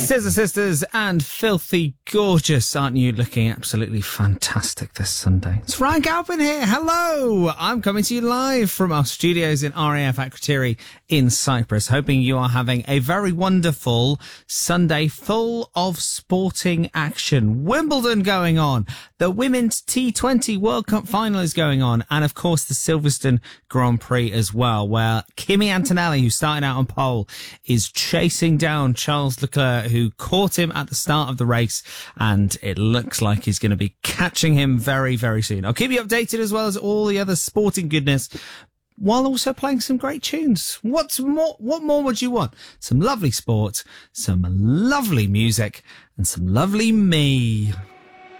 Scissor Sisters and Filthy Gorgeous. Aren't you looking absolutely fantastic this Sunday? It's Ryan Galpin here. Hello. I'm coming to you live from our studios in RAF Akrotiri in Cyprus, hoping you are having a very wonderful Sunday full of sporting action. Wimbledon going on. The Women's T20 World Cup final is going on. And of course, the Silverstone Grand Prix as well, where Kimi Antonelli, who started out on pole, is chasing down Charles Leclerc, who caught him at the start of the race, and it looks like he's going to be catching him very, very soon. I'll keep you updated as well as all the other sporting goodness, while also playing some great tunes. What more would you want? Some lovely sport, some lovely music, and some lovely me.